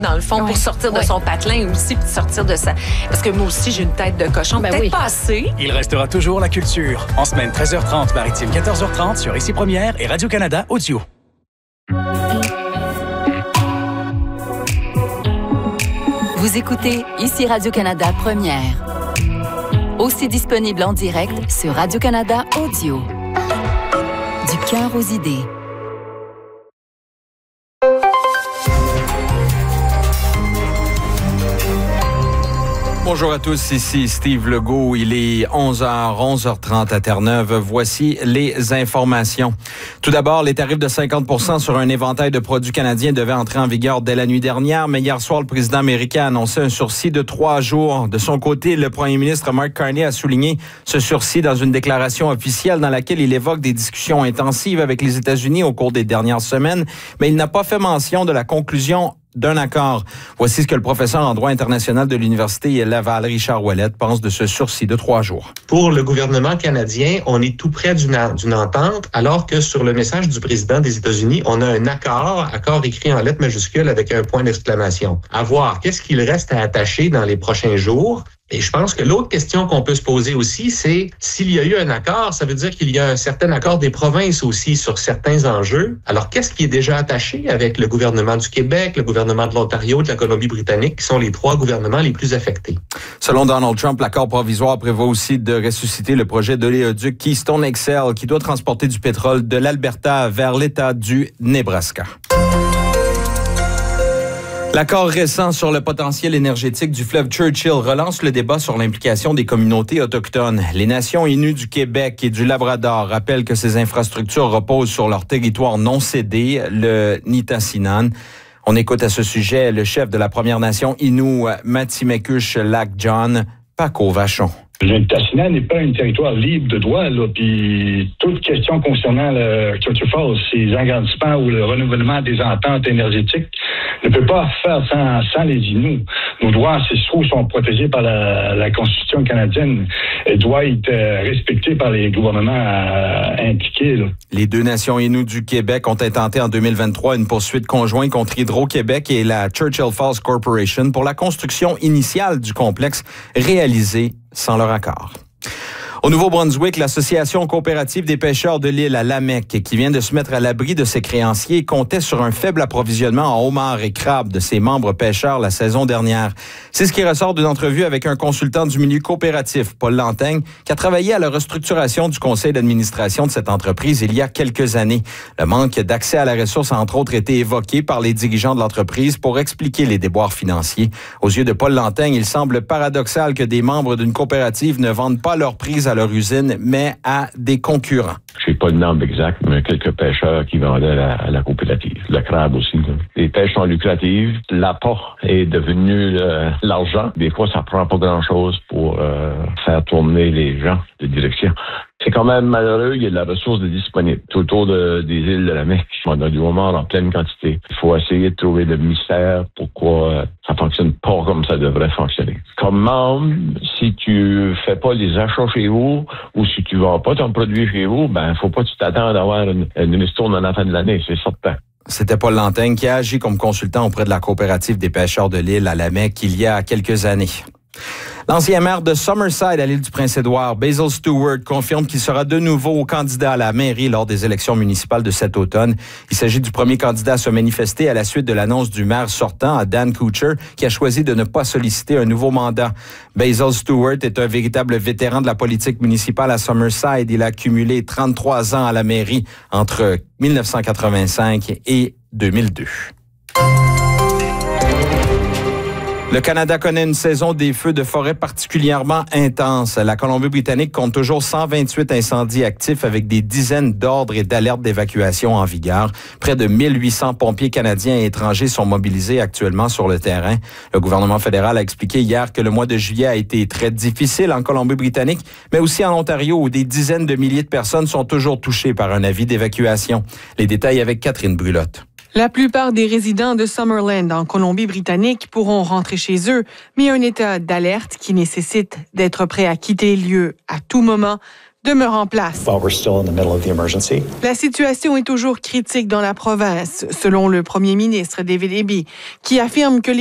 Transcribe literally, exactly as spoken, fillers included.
dans le fond, ouais. pour sortir de ouais. son patelin aussi, puis sortir de sa... Parce que moi aussi, j'ai une tête de cochon, ben peut-être oui. pas assez. Il restera toujours la culture. En semaine treize heures trente, maritime quatorze heures trente sur Ici Première et Radio-Canada Audio. Vous écoutez Ici Radio-Canada Première. Aussi disponible en direct sur Radio-Canada Audio. Du cœur aux idées. Bonjour à tous, ici Steve Legault. Il est onze heures, onze heures trente à Terre-Neuve. Voici les informations. Tout d'abord, les tarifs de cinquante pour cent sur un éventail de produits canadiens devaient entrer en vigueur dès la nuit dernière, mais hier soir, le président américain a annoncé un sursis de trois jours. De son côté, le premier ministre Mark Carney a souligné ce sursis dans une déclaration officielle dans laquelle il évoque des discussions intensives avec les États-Unis au cours des dernières semaines, mais il n'a pas fait mention de la conclusion d'un accord. Voici ce que le professeur en droit international de l'Université Laval, Richard Ouellette, pense de ce sursis de trois jours. Pour le gouvernement canadien, on est tout près d'une, d'une entente, alors que sur le message du président des États-Unis, on a un accord, accord écrit en lettres majuscules avec un point d'exclamation. À voir, qu'est-ce qu'il reste à attacher dans les prochains jours? Et je pense que l'autre question qu'on peut se poser aussi, c'est s'il y a eu un accord, ça veut dire qu'il y a un certain accord des provinces aussi sur certains enjeux. Alors, qu'est-ce qui est déjà attaché avec le gouvernement du Québec, le gouvernement de l'Ontario, de la Colombie-Britannique, qui sont les trois gouvernements les plus affectés? Selon Donald Trump, l'accord provisoire prévoit aussi de ressusciter le projet d'oléoduc Keystone X L qui doit transporter du pétrole de l'Alberta vers l'État du Nebraska. L'accord récent sur le potentiel énergétique du fleuve Churchill relance le débat sur l'implication des communautés autochtones. Les nations Inuits du Québec et du Labrador rappellent que ces infrastructures reposent sur leur territoire non cédé, le Nitassinan. On écoute à ce sujet le chef de la Première Nation Innu Matsimekush-Lac-John, Paco Vachon. Le Nitassinan n'est pas un territoire libre de droit, là, puis toute question concernant le Churchill Falls, ses agrandissements ou le renouvellement des ententes énergétiques ne peut pas faire sans, sans les Inuits. Nos droits ancestraux sont protégés par la, la Constitution canadienne et doivent être respectés par les gouvernements euh, impliqués. Là. Les deux nations Inuits du Québec ont intenté en deux mille vingt-trois une poursuite conjointe contre Hydro-Québec et la Churchill Falls Corporation pour la construction initiale du complexe réalisée sans leur accord. Au Nouveau-Brunswick, l'Association coopérative des pêcheurs de l'île à Lamec, qui vient de se mettre à l'abri de ses créanciers, comptait sur un faible approvisionnement en homards et crabes de ses membres pêcheurs la saison dernière. C'est ce qui ressort d'une entrevue avec un consultant du milieu coopératif, Paul Lantaigne, qui a travaillé à la restructuration du conseil d'administration de cette entreprise il y a quelques années. Le manque d'accès à la ressource a entre autres été évoqué par les dirigeants de l'entreprise pour expliquer les déboires financiers. Aux yeux de Paul Lantaigne, il semble paradoxal que des membres d'une coopérative ne vendent pas leur prise à leur usine, mais à des concurrents. Je n'ai pas de nombre exact, mais quelques pêcheurs qui vendaient à la, à la coopérative. Le crabe aussi. Là. Les pêches sont lucratives. L'apport est devenu le, l'argent. Des fois, ça prend pas grand-chose pour euh, faire tourner les gens de direction. C'est quand même malheureux, il y a de la ressource disponible. Tout autour de, des îles de la Mecque, on a du homard en pleine quantité. Il faut essayer de trouver le mystère pourquoi ça fonctionne pas comme ça devrait fonctionner. Comme membre, si tu fais pas les achats chez vous ou si tu vends pas ton produit chez vous, ben faut pas que tu t'attends d'avoir une, une ristourne à la fin de l'année, c'est certain. C'était Paul Lantaigne qui a agi comme consultant auprès de la coopérative des pêcheurs de l'île à la Mecque il y a quelques années. L'ancien maire de Summerside à l'île du Prince-Édouard, Basil Stewart, confirme qu'il sera de nouveau candidat à la mairie lors des élections municipales de cet automne. Il s'agit du premier candidat à se manifester à la suite de l'annonce du maire sortant, Dan Kuchar, qui a choisi de ne pas solliciter un nouveau mandat. Basil Stewart est un véritable vétéran de la politique municipale à Summerside. Il a accumulé trente-trois ans à la mairie entre dix-neuf cent quatre-vingt-cinq et deux mille deux. Le Canada connaît une saison des feux de forêt particulièrement intense. La Colombie-Britannique compte toujours cent vingt-huit incendies actifs avec des dizaines d'ordres et d'alertes d'évacuation en vigueur. Près de mille huit cents pompiers canadiens et étrangers sont mobilisés actuellement sur le terrain. Le gouvernement fédéral a expliqué hier que le mois de juillet a été très difficile en Colombie-Britannique, mais aussi en Ontario où des dizaines de milliers de personnes sont toujours touchées par un avis d'évacuation. Les détails avec Catherine Brulotte. La plupart des résidents de Summerland en Colombie-Britannique pourront rentrer chez eux, mais un état d'alerte qui nécessite d'être prêt à quitter les lieux à tout moment demeure en place. While we're still in the middle of the emergency. La situation est toujours critique dans la province, selon le premier ministre David Eby, qui affirme que les